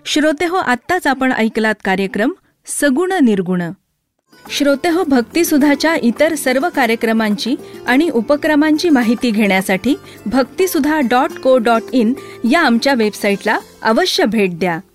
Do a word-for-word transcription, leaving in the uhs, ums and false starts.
श्रोतेहो, आत्ताच आपण ऐकलात कार्यक्रम सगुण निर्गुण. श्रोतेहो, भक्तिसुधाच्या इतर सर्व कार्यक्रमांची आणि उपक्रमांची माहिती घेण्यासाठी भक्तिसुधा डॉट को डॉट इन या आमच्या वेबसाईटला अवश्य भेट द्या.